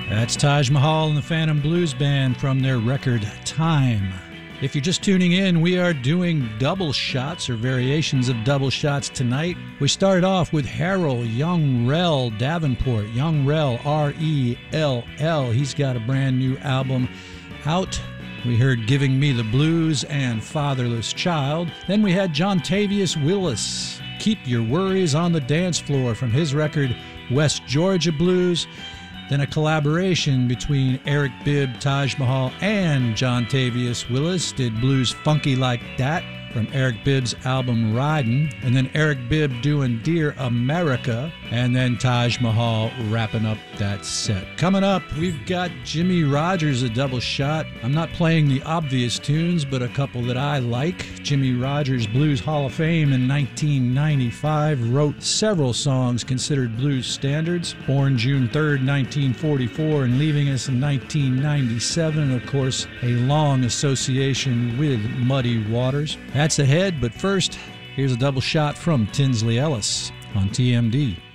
That's Taj Mahal and the Phantom Blues Band from their record Time. If you're just tuning in, we are doing double shots or variations of double shots tonight. We started off with Harold Young Rell Davenport. Young Rell, R-E-L-L. He's got a brand new album out. We heard Giving Me the Blues and Fatherless Child. Then we had Jontavius Willis, Keep Your Worries on the Dance Floor from his record West Georgia Blues. Then a collaboration between Eric Bibb, Taj Mahal, and Jontavius Willis did Blues Funky Like That from Eric Bibb's album Ridin', and then Eric Bibb doing Dear America, and then Taj Mahal wrapping up that set. Coming up, we've got Jimmie Rodgers, a double shot. I'm not playing the obvious tunes, but a couple that I like. Jimmie Rodgers, Blues Hall of Fame in 1995, wrote several songs considered blues standards. Born June 3rd, 1944, and leaving us in 1997, and of course, a long association with Muddy Waters. That's ahead, but first, here's a double shot from Tinsley Ellis on TMD.